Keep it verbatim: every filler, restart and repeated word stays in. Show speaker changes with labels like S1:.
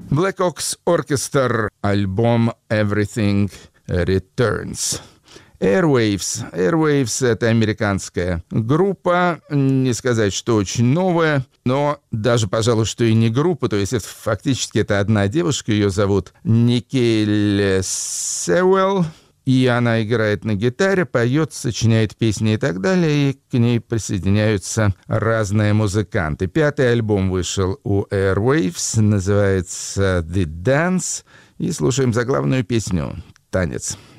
S1: Black Ox Orchestra, альбом Everything Returns. Airwaves. Airwaves — это американская группа, не сказать, что очень новая, но даже, пожалуй, что и не группа, то есть это, фактически это одна девушка, ее зовут Никель Сеуэлл, и она играет на гитаре, поет, сочиняет песни и так далее, и к ней присоединяются разные музыканты. Пятый альбом вышел у Airwaves, называется «The Dance», и слушаем заглавную песню «Танец».